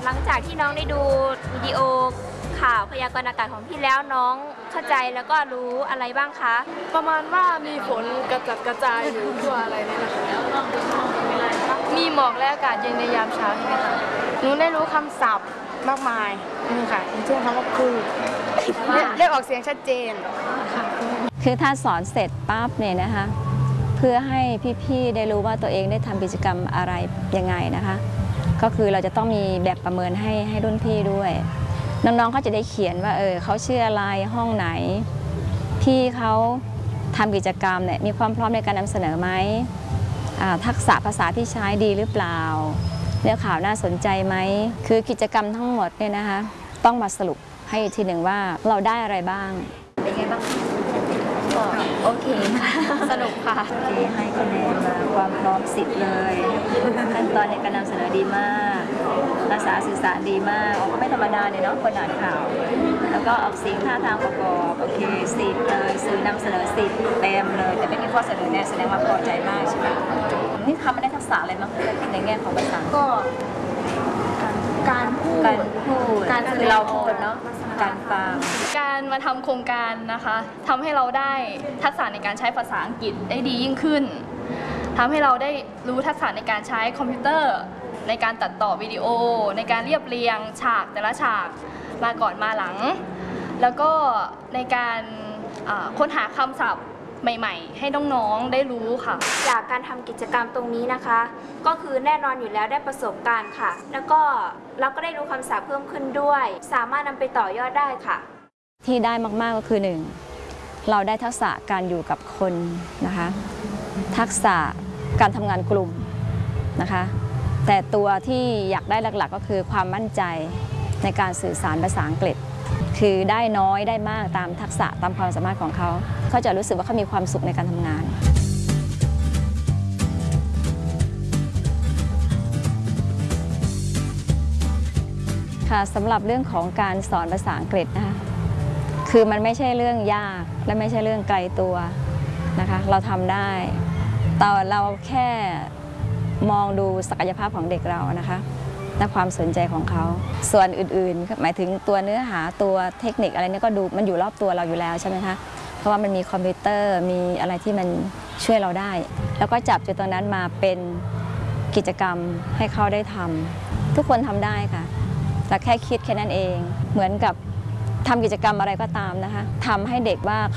ลังจากที่น้องได้ดูวิดีโอข่าวพยากรณ์อากาศของพี่แล้วน้องเข้าใจแล้วก็รู้อะไรบ้างคะประมาณว่ามีฝนกระจัดกระจายอยู่ทั่วอะไรนี่นะคะมีหมอกและอากาศเย็นในยามเช้าใช่ไหมคะหนูได้รู้คำศัพท์มากมายนี่ค่ะอย่างเช่นคำว่าคือได้ออกเสียงชัดเจนคือถ้าสอนเสร็จปั๊บเนี่ยนะคะเพื่อให้พี่ๆได้รู้ว่าตัวเองได้ทำกิจกรรมอะไรยังไงนะคะก็คือเราจะต้องมีแบบประเมินให้รุ่นพี่ด้วยน้องๆเขาจะได้เขียนว่าเขาชื่ออะไรห้องไหนพี่เขาทำกิจกรรมเนี่ยมีความพร้อมในการนำเสนอไหมทักษะภาษาที่ใช้ดีหรือเปล่าเนื้อข่าวน่าสนใจไหมคือกิจกรรมทั้งหมดเนี่ยนะคะต้องมาสรุปให้อีกทีหนึ่งว่าเราได้อะไรบ้างเป็นไงบ้างก็โอเคสนุกค่ะให้คะแนนมาความพร้อม10เลยขั้นตอนในการนำเสนอดีมากภาษาสื่อสารดีมากก็ไม่ธรรมดาเนี่ยเนาะคนอ่านข่าวแล้วก็ออกเสียงท่าทางประกอบโอเค10เลยสื่อนำเสนอ10เต็มเลยแต่ไม่มีข้อเสนอแนะแสดงว่าพอใจมากใช่ไหมนี่ทำไม่ได้ทักษะอะไรมั้งในแง่ของภาษาก็การพูดการคือเราพูดเนาะการฟังการมาทำโครงการนะคะทำให้เราได้ทักษะในการใช้ภาษาอังกฤษได้ดียิ่งขึ้นทำให้เราได้รู้ทักษะในการใช้คอมพิวเตอร์ในการตัดต่อวิดีโอในการเรียบเรียงฉากแต่ละฉากมาก่อนมาหลังแล้วก็ในการค้นหาคำศัพท์ใหม่ๆให้น้องๆได้รู้ค่ะจากการทำกิจกรรมตรงนี้นะคะก็คือแน่นอนอยู่แล้วได้ประสบการณ์ค่ะแล้วก็เราก็ได้รู้คำศัพท์เพิ่มขึ้นด้วยสามารถนำไปต่อยอดได้ค่ะที่ได้มากๆก็คือ1เราได้ทักษะการอยู่กับคนนะคะทักษะการทำงานกลุ่มนะคะแต่ตัวที่อยากได้หลักๆก็คือความมั่นใจในการสื่อสารภาษาอังกฤษคือได้น้อยได้มากตามทักษะตามความสามารถของเขาจะรู้สึกว่าเขามีความสุขในการทำงานค่ะสำหรับเรื่องของการสอนภาษาอังกฤษนะคะคือมันไม่ใช่เรื่องยากและไม่ใช่เรื่องไกลตัวนะคะเราทำได้แต่เราแค่มองดูศักยภาพของเด็กเรานะคะและความสนใจของเขาส่วนอื่นๆหมายถึงตัวเนื้อหาตัวเทคนิคอะไรนี่ก็ดูมันอยู่รอบตัวเราอยู่แล้วใช่ไหมคะเพราะว่ามันมีคอมพิวเตอร์มีอะไรที่มันช่วยเราได้แล้วก็จับจุดตรงนั้นมาเป็นกิจกรรมให้เขาได้ทำทุกคนทำได้ค่ะแต่แค่คิดแค่นั้นเองเหมือนกับทำกิจกรรมอะไรก็ตามนะคะทำให้เด็กว่า